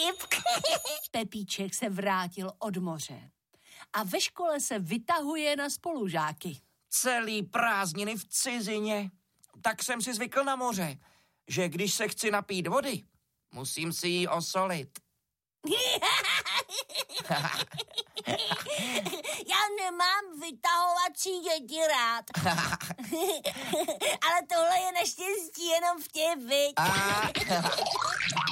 vtip. Pepíček se vrátil od moře a ve škole se vytahuje na spolužáky. Celý prázdniny v cizině. Tak jsem si zvykl na moře, že když se chci napít vody, musím si ji osolit. Já nemám vytahovací děti rád. Ale tohle je naštěstí jenom vtip, viď?